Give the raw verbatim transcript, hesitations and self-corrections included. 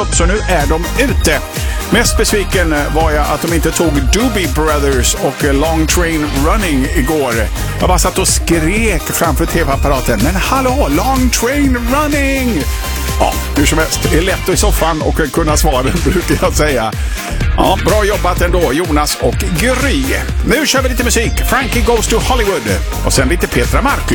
upp, så nu är de ute. Mest besviken var jag att de inte tog Doobie Brothers och Long Train Running igår. Jag bara satt och skrek framför tv-apparaten. Men hallå, Long Train Running! Ja, hur som helst, det är lätt i soffan och kunna svaren, brukar jag säga. Ja, bra jobbat ändå, Jonas och Gry. Nu kör vi lite musik. Frankie Goes to Hollywood. Och sen lite Petra Marklund.